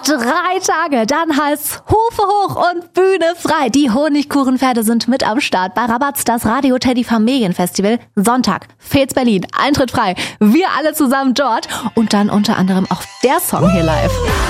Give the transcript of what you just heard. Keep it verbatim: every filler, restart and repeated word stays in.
Drei Tage, dann heißt's Hufe hoch und Bühne frei. Die Honigkuchenpferde sind mit am Start bei Rabatz, das Radio Teddy Familienfestival. Sonntag, Fez Berlin, Eintritt frei. Wir alle zusammen dort und dann unter anderem auch der Song hier live.